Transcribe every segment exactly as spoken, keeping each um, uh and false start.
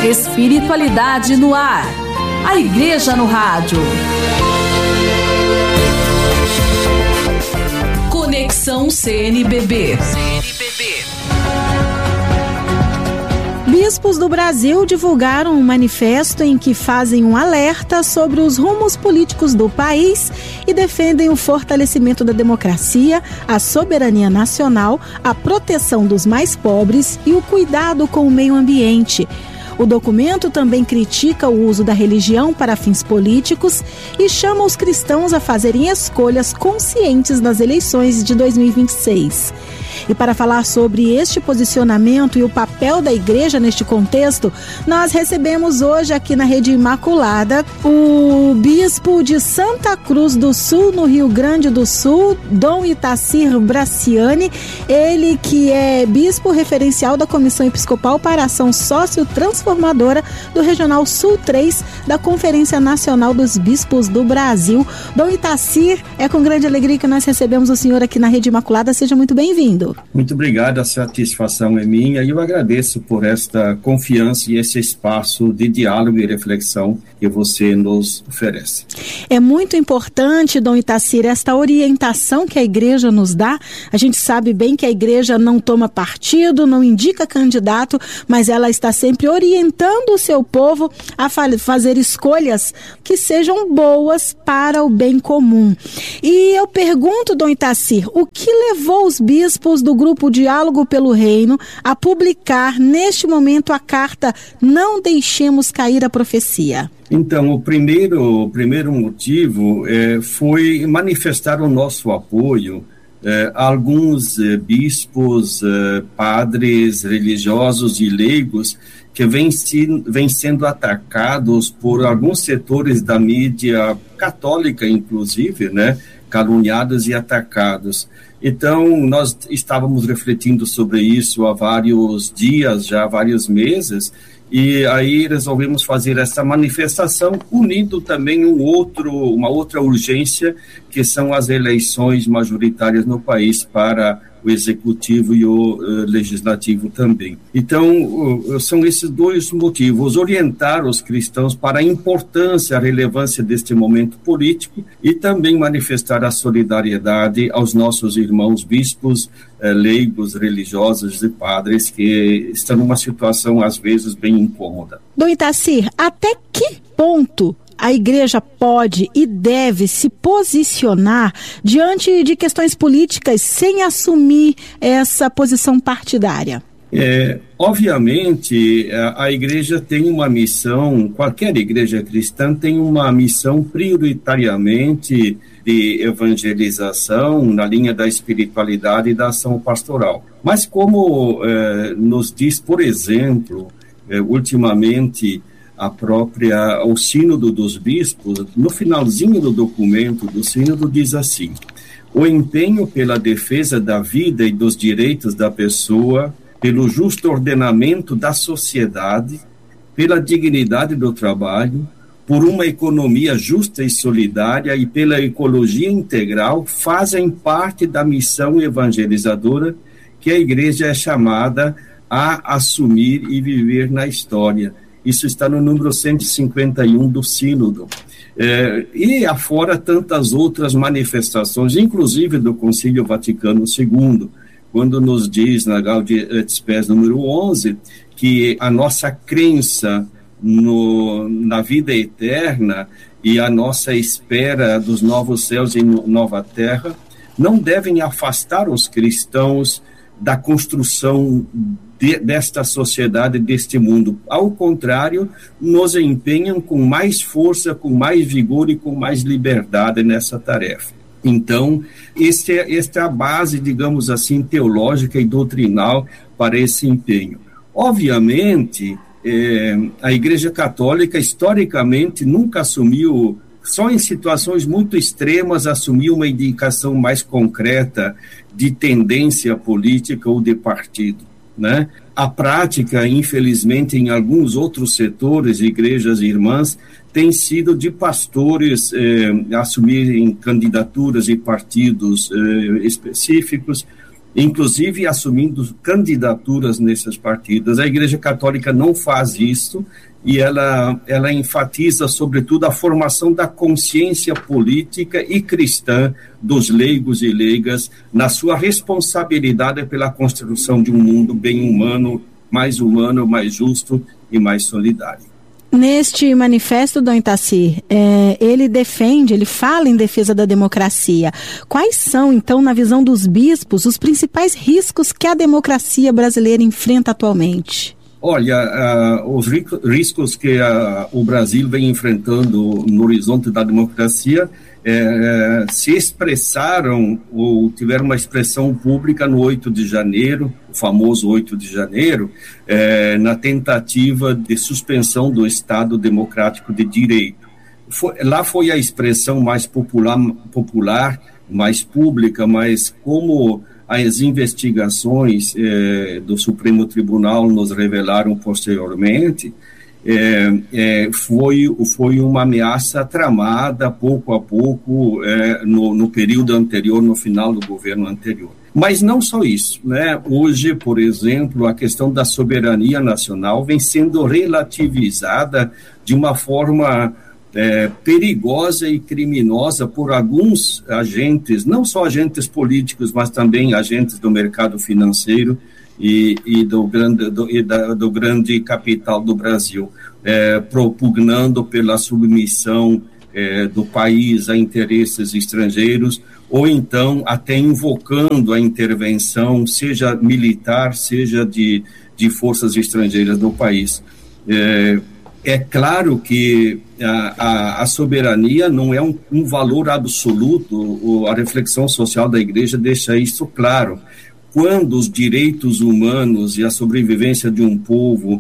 Espiritualidade no ar. A Igreja no Rádio. Conexão C N B B. C N B B. Bispos do Brasil divulgaram um manifesto em que fazem um alerta sobre os rumos políticos do país e defendem o fortalecimento da democracia, a soberania nacional, a proteção dos mais pobres e o cuidado com o meio ambiente. O documento também critica o uso da religião para fins políticos e chama os cristãos a fazerem escolhas conscientes nas eleições de dois mil e vinte e seis. E para falar sobre este posicionamento e o papel da igreja neste contexto, nós recebemos hoje aqui na Rede Imaculada o bispo de Santa Cruz do Sul, no Rio Grande do Sul, Dom Itacir Braciani, ele que é bispo referencial da Comissão Episcopal para a Ação Sócio-Transformadora do Regional Sul três da Conferência Nacional dos Bispos do Brasil. Dom Itacir, é com grande alegria que nós recebemos o senhor aqui na Rede Imaculada. Seja muito bem-vindo. Muito obrigado, a satisfação é minha e eu agradeço por esta confiança e esse espaço de diálogo e reflexão que você nos oferece. É muito importante, Dom Itacir, esta orientação que a igreja nos dá. A gente sabe bem que a igreja não toma partido, não indica candidato, mas ela está sempre orientando o seu povo a fazer escolhas que sejam boas para o bem comum. E eu pergunto, Dom Itacir, o que levou os bispos do Grupo Diálogo pelo Reino a publicar neste momento a carta Não Deixemos Cair a Profecia? Então, o primeiro, o primeiro motivo é, foi manifestar o nosso apoio é, a alguns é, bispos, é, padres, religiosos e leigos que vêm, se, vêm sendo atacados por alguns setores da mídia católica, inclusive, né, caluniados e atacados. Então, nós estávamos refletindo sobre isso há vários dias, já há vários meses, e aí resolvemos fazer essa manifestação, unindo também um outro, uma outra urgência, que são as eleições majoritárias no país para o executivo e o uh, legislativo também. Então, uh, são esses dois motivos: orientar os cristãos para a importância, a relevância deste momento político e também manifestar a solidariedade aos nossos irmãos bispos, uh, leigos, religiosos e padres que estão numa situação, às vezes, bem incômoda. Dom Itacir, até que ponto a igreja pode e deve se posicionar diante de questões políticas sem assumir essa posição partidária? É, obviamente, a, a igreja tem uma missão, qualquer igreja cristã tem uma missão prioritariamente de evangelização na linha da espiritualidade e da ação pastoral. Mas como é, nos diz, por exemplo, é, ultimamente, a própria, o sínodo dos bispos, no finalzinho do documento do sínodo diz assim: o empenho pela defesa da vida e dos direitos da pessoa, pelo justo ordenamento da sociedade, pela dignidade do trabalho, por uma economia justa e solidária e pela ecologia integral fazem parte da missão evangelizadora que a igreja é chamada a assumir e viver na história. Isso está no número cento e cinquenta e um do Sínodo. É, e afora tantas outras manifestações, inclusive do Concílio Vaticano segundo, quando nos diz na Gaudete et Spes número onze, que a nossa crença no, na vida eterna e a nossa espera dos novos céus e nova terra não devem afastar os cristãos da construção De, desta sociedade, deste mundo. Ao contrário, nos empenham com mais força, com mais vigor e com mais liberdade nessa tarefa. Então, este é, esta é a base, digamos assim, teológica e doutrinal para esse empenho. Obviamente, é, a Igreja Católica, historicamente, nunca assumiu, só em situações muito extremas, assumiu uma indicação mais concreta de tendência política ou de partido. Né? A prática, infelizmente, em alguns outros setores, igrejas irmãs, tem sido de pastores eh, assumirem candidaturas e partidos eh, específicos, inclusive assumindo candidaturas nesses partidos. A Igreja Católica não faz isso e ela, ela enfatiza, sobretudo, a formação da consciência política e cristã dos leigos e leigas na sua responsabilidade pela construção de um mundo bem humano, mais humano, mais justo e mais solidário. Neste manifesto, Dom Itacir, é, ele defende, ele fala em defesa da democracia. Quais são, então, na visão dos bispos, os principais riscos que a democracia brasileira enfrenta atualmente? Olha, uh, os riscos que uh, o Brasil vem enfrentando no horizonte da democracia eh, se expressaram ou tiveram uma expressão pública no oito de janeiro, o famoso oito de janeiro, eh, na tentativa de suspensão do Estado Democrático de Direito. Foi, lá foi a expressão mais popular, popular, mais pública, mas como as investigações eh, do Supremo Tribunal nos revelaram posteriormente, eh, eh, foi, foi uma ameaça tramada pouco a pouco eh, no, no período anterior, no final do governo anterior. Mas não só isso, né? Hoje, por exemplo, a questão da soberania nacional vem sendo relativizada de uma forma É, perigosa e criminosa por alguns agentes, não só agentes políticos, mas também agentes do mercado financeiro e, e, do, grande, do, e da, do grande capital do Brasil, é, propugnando pela submissão é, do país a interesses estrangeiros, ou então até invocando a intervenção, seja militar, seja de, de forças estrangeiras do país. É, É claro que a, a, a soberania não é um, um valor absoluto, o, a reflexão social da Igreja deixa isso claro. Quando os direitos humanos e a sobrevivência de um povo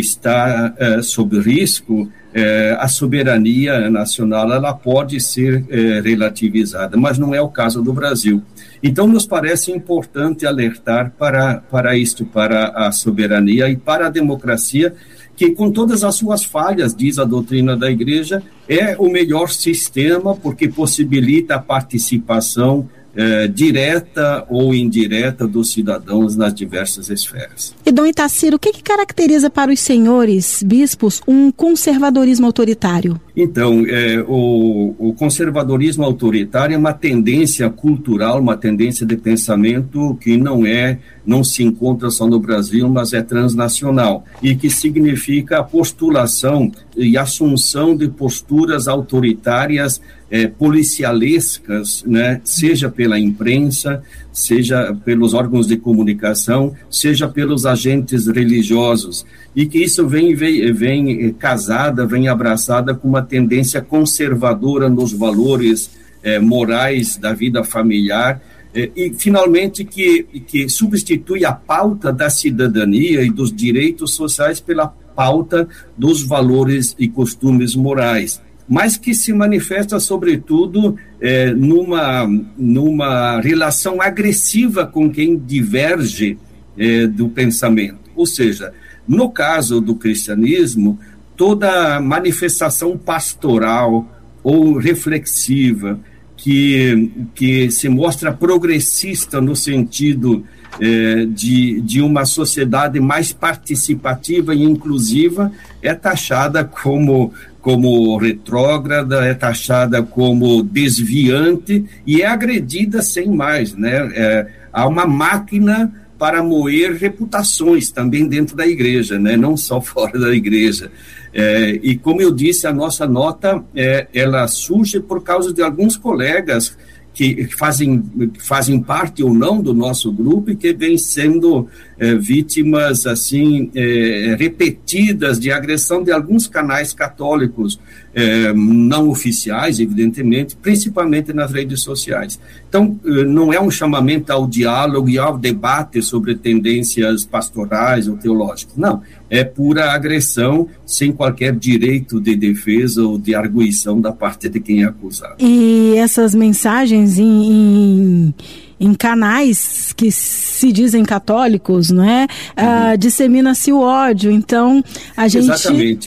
está é, sob risco, é, a soberania nacional ela pode ser é, relativizada, mas não é o caso do Brasil. Então, nos parece importante alertar para, para isto, para a soberania e para a democracia, que com todas as suas falhas, diz a doutrina da Igreja, é o melhor sistema porque possibilita a participação eh, direta ou indireta dos cidadãos nas diversas esferas. E Dom Itacir, o que, que caracteriza para os senhores bispos um conservadorismo autoritário? Então, é, o, o conservadorismo autoritário é uma tendência cultural, uma tendência de pensamento que não é, não se encontra só no Brasil, mas é transnacional, e que significa a postulação e assunção de posturas autoritárias, é, policialescas, né, seja pela imprensa, seja pelos órgãos de comunicação, seja pelos agentes religiosos, e que isso vem, vem, vem casada, vem abraçada com uma tendência conservadora nos valores eh, morais da vida familiar, eh, e finalmente que, que substitui a pauta da cidadania e dos direitos sociais pela pauta dos valores e costumes morais, mas que se manifesta sobretudo eh, numa, numa relação agressiva com quem diverge eh, do pensamento, ou seja, no caso do cristianismo, toda manifestação pastoral ou reflexiva que, que se mostra progressista no sentido eh, de, de uma sociedade mais participativa e inclusiva é taxada como, como retrógrada, é taxada como desviante e é agredida sem mais, né? É, há uma máquina para moer reputações também dentro da igreja, né? Não só fora da igreja. É, e como eu disse, a nossa nota, é, ela surge por causa de alguns colegas que fazem, fazem parte ou não do nosso grupo e que vêm sendo é, vítimas assim, é, repetidas de agressão de alguns canais católicos, é, não oficiais, evidentemente, principalmente nas redes sociais. Então, não é um chamamento ao diálogo e ao debate sobre tendências pastorais ou teológicas, não, é pura agressão sem qualquer direito de defesa ou de arguição da parte de quem é acusado. E essas mensagens em, em, em canais que se dizem católicos, não é? Uhum. Ah, dissemina-se o ódio, então a gente... Exatamente.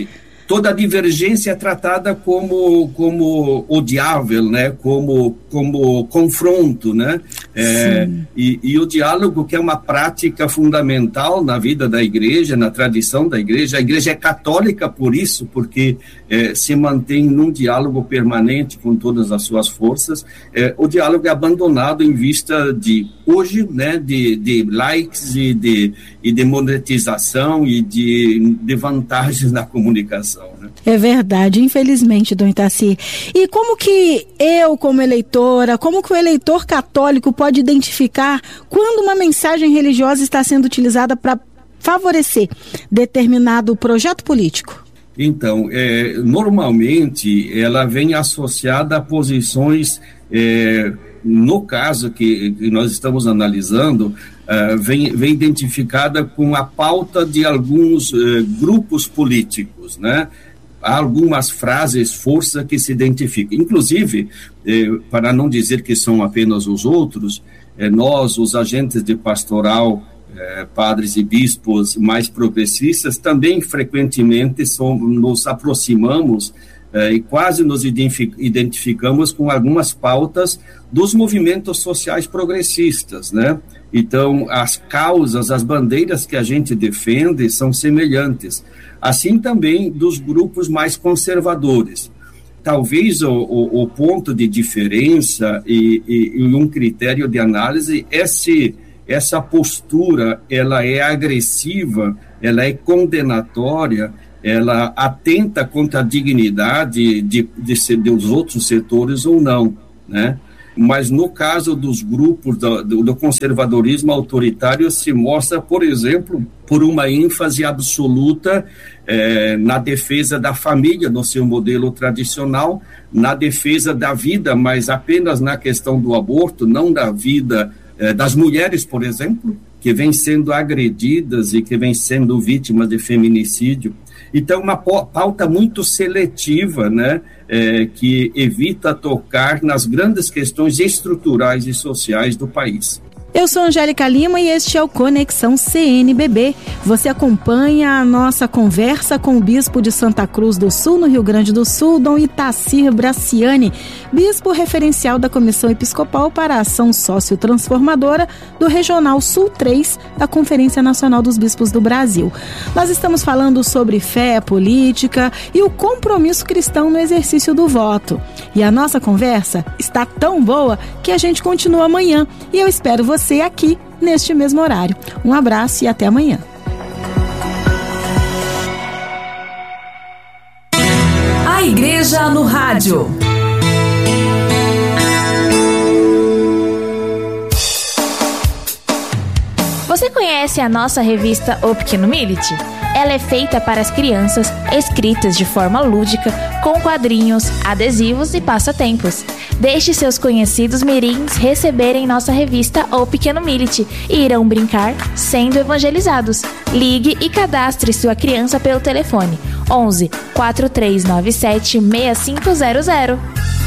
toda divergência é tratada como, como odiável, né? como, como confronto, né? É, e, e o diálogo, que é uma prática fundamental na vida da igreja, na tradição da igreja. A igreja é católica por isso, porque é, se mantém num diálogo permanente com todas as suas forças. É, o diálogo é abandonado em vista de hoje, né? de, de likes e de, e de monetização e de, de vantagens na comunicação. Né? É verdade, infelizmente, Dom Itaci. E como que eu, como eleitora, como que o eleitor católico pode identificar quando uma mensagem religiosa está sendo utilizada para favorecer determinado projeto político? Então, é, normalmente ela vem associada a posições, é, no caso que, que nós estamos analisando, Uh, vem, vem identificada com a pauta de alguns uh, grupos políticos, né? Há algumas frases, força que se identificam. Inclusive, eh, para não dizer que são apenas os outros, eh, nós, os agentes de pastoral, eh, padres e bispos mais progressistas, também frequentemente somos, nos aproximamos eh, e quase nos identificamos com algumas pautas dos movimentos sociais progressistas, né? Então, as causas, as bandeiras que a gente defende são semelhantes. Assim também dos grupos mais conservadores. Talvez o, o, o ponto de diferença e, e, e um critério de análise é se essa postura ela é agressiva, ela é condenatória, ela atenta contra a dignidade de, de, de dos outros setores ou não, né? Mas no caso dos grupos do, do conservadorismo autoritário se mostra, por exemplo, por uma ênfase absoluta eh, na defesa da família no seu modelo tradicional, na defesa da vida, mas apenas na questão do aborto, não da vida eh, das mulheres, por exemplo, que vêm sendo agredidas e que vêm sendo vítimas de feminicídio. Então, uma pauta muito seletiva, né, é, que evita tocar nas grandes questões estruturais e sociais do país. Eu sou Angélica Lima e este é o Conexão C N B B. Você acompanha a nossa conversa com o bispo de Santa Cruz do Sul, no Rio Grande do Sul, Dom Itacir Braciani, bispo referencial da Comissão Episcopal para a Ação Sócio-Transformadora do Regional Sul três da Conferência Nacional dos Bispos do Brasil. Nós estamos falando sobre fé, política e o compromisso cristão no exercício do voto. E a nossa conversa está tão boa que a gente continua amanhã e eu espero você aqui neste mesmo horário. Um abraço e até amanhã. A Igreja no Rádio. Você conhece a nossa revista O Pequeno Milite? Ela é feita para as crianças, escritas de forma lúdica, com quadrinhos, adesivos e passatempos. Deixe seus conhecidos mirins receberem nossa revista O Pequeno Milite e irão brincar sendo evangelizados. Ligue e cadastre sua criança pelo telefone onze, quatro três nove sete, seis cinco zero zero.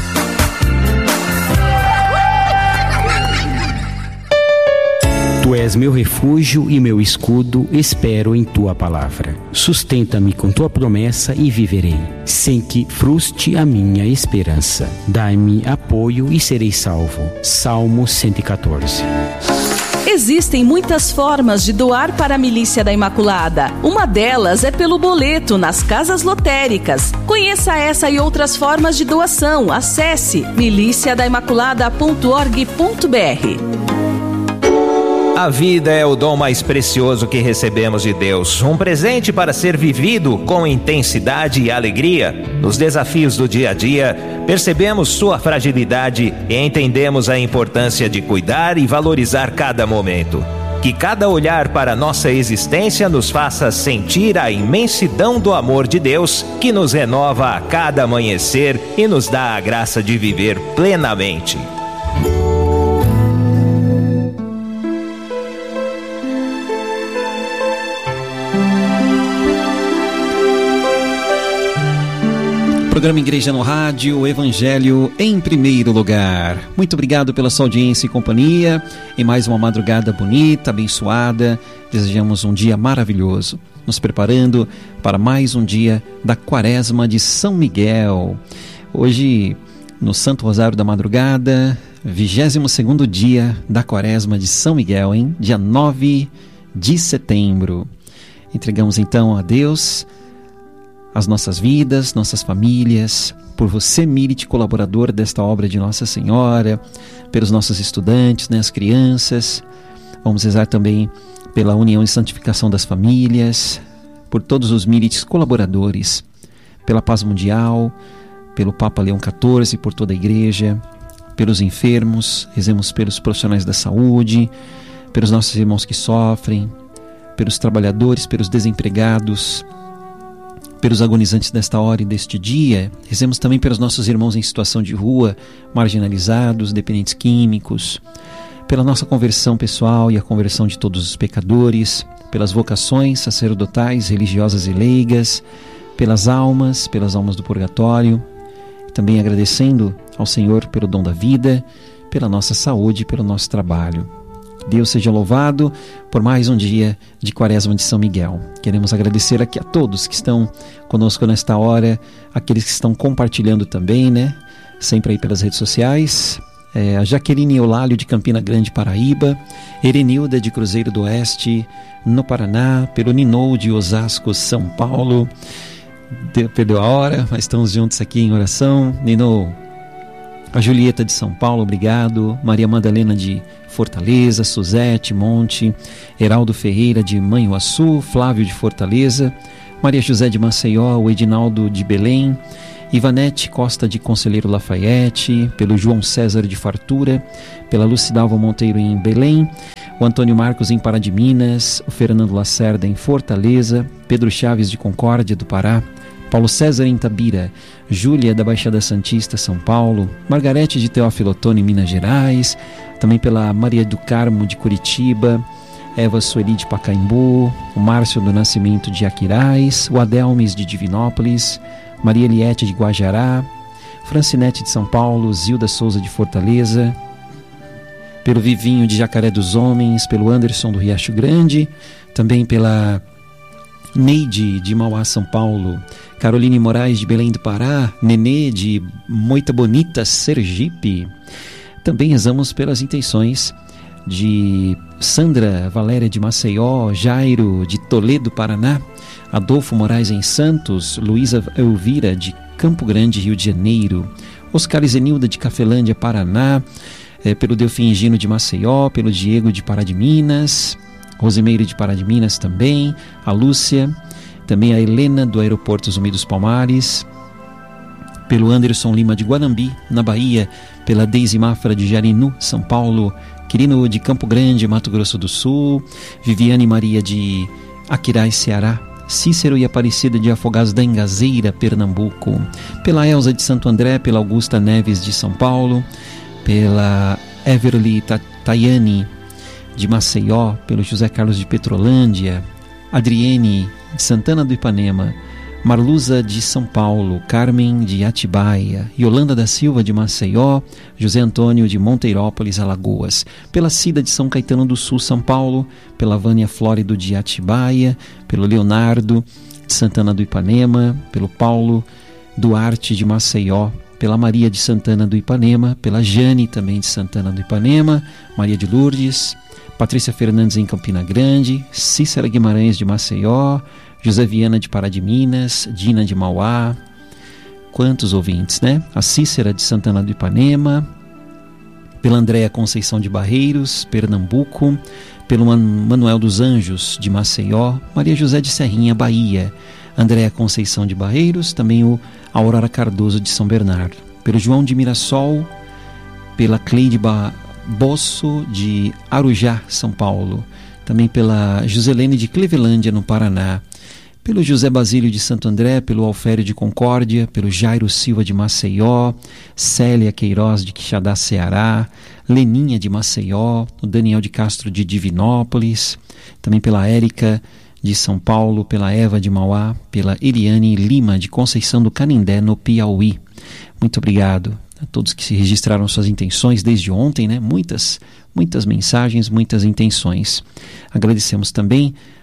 Tu és meu refúgio e meu escudo, espero em tua palavra. Sustenta-me com tua promessa e viverei, sem que frustre a minha esperança. Dai-me apoio e serei salvo. Salmo cento e catorze. Existem muitas formas de doar para a Milícia da Imaculada. Uma delas é pelo boleto nas casas lotéricas. Conheça essa e outras formas de doação. Acesse milícia da imaculada ponto org ponto br. A vida é o dom mais precioso que recebemos de Deus, um presente para ser vivido com intensidade e alegria. Nos desafios do dia a dia, percebemos sua fragilidade e entendemos a importância de cuidar e valorizar cada momento. Que cada olhar para nossa existência nos faça sentir a imensidão do amor de Deus, que nos renova a cada amanhecer e nos dá a graça de viver plenamente. Programa Igreja no Rádio, o Evangelho em primeiro lugar. Muito obrigado pela sua audiência e companhia. Em mais uma madrugada bonita, abençoada. Desejamos um dia maravilhoso. nos preparando para mais um dia da Quaresma de São Miguel. Hoje, no Santo Rosário da Madrugada, vigésimo segundo dia da Quaresma de São Miguel, hein? Dia nove de setembro. Entregamos então a Deus as nossas vidas, nossas famílias, por você, Milite, colaborador desta obra de Nossa Senhora, pelos nossos estudantes, né, as crianças. Vamos rezar também pela união e santificação das famílias, por todos os Milites colaboradores, pela paz mundial, pelo Papa Leão quatorze, por toda a Igreja, pelos enfermos, rezemos pelos profissionais da saúde, pelos nossos irmãos que sofrem, pelos trabalhadores, pelos desempregados, pelos agonizantes desta hora e deste dia. Rezemos também pelos nossos irmãos em situação de rua, marginalizados, dependentes químicos, pela nossa conversão pessoal e a conversão de todos os pecadores, pelas vocações sacerdotais, religiosas e leigas, pelas almas, pelas almas do purgatório, também agradecendo ao Senhor pelo dom da vida, pela nossa saúde e pelo nosso trabalho. Deus seja louvado por mais um dia de Quaresma de São Miguel. Queremos agradecer aqui a todos que estão conosco nesta hora, aqueles que estão compartilhando também, né? Sempre aí pelas redes sociais. É, a Jaqueline Eulálio de Campina Grande, Paraíba, Erenilda de Cruzeiro do Oeste, no Paraná, pelo Ninou de Osasco, São Paulo. De, perdeu a hora, mas estamos juntos aqui em oração. Ninou. A Julieta de São Paulo, obrigado. Maria Madalena de Fortaleza, Suzete Monte, Heraldo Ferreira de Manhuaçu, Flávio de Fortaleza, Maria José de Maceió, o Edinaldo de Belém, Ivanete Costa de Conselheiro Lafayette, pelo João César de Fartura, pela Lucidalva Monteiro em Belém, o Antônio Marcos em Pará de Minas, o Fernando Lacerda em Fortaleza, Pedro Chaves de Concórdia do Pará, Paulo César em Tabira, Júlia da Baixada Santista, São Paulo, Margarete de Teófilo Otoni, Minas Gerais, também pela Maria do Carmo de Curitiba, Eva Sueli de Pacaembu, o Márcio do Nascimento de Aquiraz, o Adelmes de Divinópolis, Maria Eliette de Guajará, Francinete de São Paulo, Zilda Souza de Fortaleza, pelo Vivinho de Jacaré dos Homens, pelo Anderson do Riacho Grande, também pela Neide de Mauá, São Paulo, Caroline Moraes de Belém do Pará, Nenê de Moita Bonita, Sergipe. Também rezamos pelas intenções de Sandra Valéria de Maceió, Jairo de Toledo, Paraná, Adolfo Moraes em Santos, Luísa Elvira de Campo Grande, Rio de Janeiro, Oscar Zenilda de Cafelândia, Paraná, é, pelo Delfim Gino de Maceió, pelo Diego de Pará de Minas, Rosimeire de Pará de Minas também, a Lúcia, também a Helena do Aeroporto Zumbi dos Palmares, pelo Anderson Lima de Guanambi, na Bahia, pela Deise Mafra de Jarinu, São Paulo, Quirino de Campo Grande, Mato Grosso do Sul, Viviane Maria de Aquiraz, Ceará, Cícero e Aparecida de Afogados da Engazeira, Pernambuco, pela Elza de Santo André, pela Augusta Neves de São Paulo, pela Everly Tayane de Maceió, pelo José Carlos de Petrolândia, Adriene de Santana do Ipanema, Marluza de São Paulo, Carmen de Atibaia, Yolanda da Silva de Maceió, José Antônio de Monteirópolis, Alagoas, pela Cida de São Caetano do Sul, São Paulo, pela Vânia Flórido de Atibaia, pelo Leonardo de Santana do Ipanema, pelo Paulo Duarte de Maceió, pela Maria de Santana do Ipanema, pela Jane também de Santana do Ipanema, Maria de Lourdes, Patrícia Fernandes em Campina Grande, Cícera Guimarães de Maceió, José Viana de Pará de Minas, Dina de Mauá. Quantos ouvintes, né? A Cícera de Santana do Ipanema, pela Andréa Conceição de Barreiros, Pernambuco, pelo Manuel dos Anjos de Maceió, Maria José de Serrinha, Bahia, Andréa Conceição de Barreiros, também o Aurora Cardoso de São Bernardo, pelo João de Mirassol, pela Cleide ba Bosso de Arujá, São Paulo, também pela Joselene de Clevelândia, no Paraná, pelo José Basílio de Santo André, pelo Alfério de Concórdia, pelo Jairo Silva de Maceió, Célia Queiroz de Quixadá, Ceará, Leninha de Maceió, o Daniel de Castro de Divinópolis, também pela Érica de São Paulo, pela Eva de Mauá, pela Eliane Lima de Conceição do Canindé, no Piauí. Muito obrigado a todos que se registraram suas intenções desde ontem, né? Muitas, muitas mensagens, muitas intenções. Agradecemos também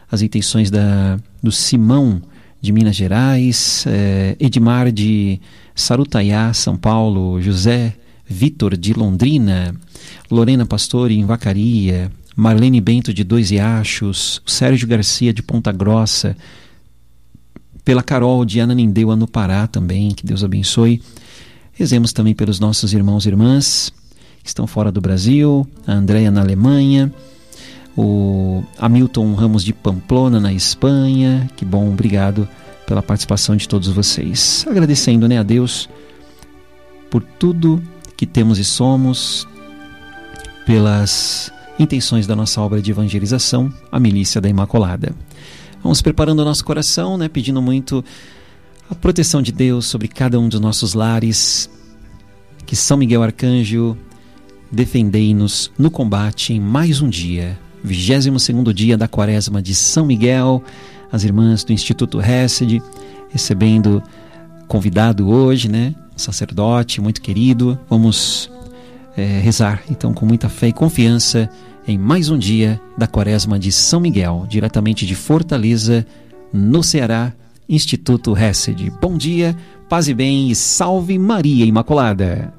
as intenções da, do Simão de Minas Gerais, eh, Edmar de Sarutaiá, São Paulo, José Vitor de Londrina, Lorena Pastore em Vacaria, Marlene Bento de Dois Riachos, Sérgio Garcia de Ponta Grossa, pela Carol de Ananindeua no Pará também, que Deus abençoe. Rezemos também pelos nossos irmãos e irmãs que estão fora do Brasil, a Andréia na Alemanha, o Hamilton Ramos de Pamplona na Espanha. Que bom, obrigado pela participação de todos vocês. Agradecendo, né, a Deus por tudo que temos e somos, pelas intenções da nossa obra de evangelização, a Milícia da Imaculada. Vamos preparando o nosso coração, né, pedindo muito a proteção de Deus sobre cada um dos nossos lares. Que São Miguel Arcanjo defendei-nos no combate em mais um dia, vigésimo segundo dia da quaresma de São Miguel. As irmãs do Instituto Hesed recebendo convidado hoje, né, um sacerdote muito querido. Vamos é, rezar então com muita fé e confiança em mais um dia da quaresma de São Miguel, diretamente de Fortaleza, no Ceará, Instituto Hesed. Bom dia, paz e bem e salve Maria Imaculada.